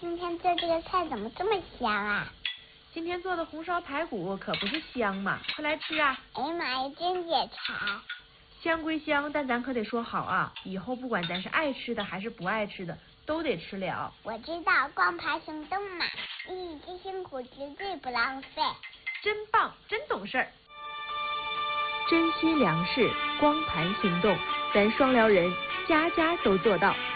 今天做这个菜怎么这么香啊？ 今天做的红烧排骨可不是香嘛，快来吃啊！ 哎呀妈呀，真解馋！ 香归香，但咱可得说好啊，以后不管咱是爱吃的还是不爱吃的，都得吃了。 我知道，光盘行动嘛，一己辛苦绝对不浪费。 真棒，真懂事儿。珍惜粮食，光盘行动，咱双辽人家家都做到。